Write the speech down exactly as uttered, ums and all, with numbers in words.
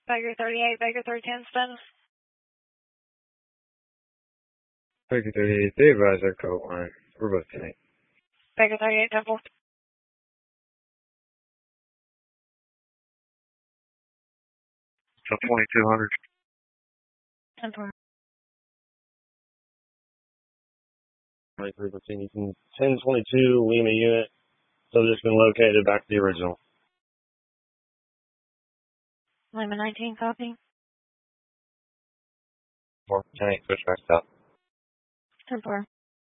Baker thirty-eight, Baker three ten, Spin. Baker thirty-eight, they advise our code line. We're both tonight. Baker thirty-eight, Temple. twenty-two hundred. Temple. twenty-three percent. ten twenty-two Lima unit. So just been located back to the original. Lima nineteen, copy. four ten eight, switch back south. ten four.